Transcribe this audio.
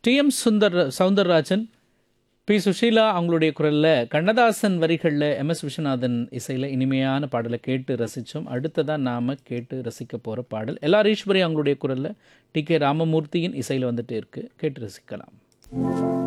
DM Soundararajan, B Sushila அவங்களுடைய குரலில், கண்ணதாசன் வரிகளில், எம்எஸ் விஸ்வநாதன் இசையில் இனிமையான பாடலை கேட்டு ரசித்தோம். அடுத்ததாக நாம் கேட்டு ரசிக்க போகிற பாடல் எல்ஆர் ஈஸ்வரி அவங்களுடைய குரலில் டி கே ராமமூர்த்தியின் இசையில் வந்துட்டு இருக்குது. கேட்டு ரசிக்கலாம்.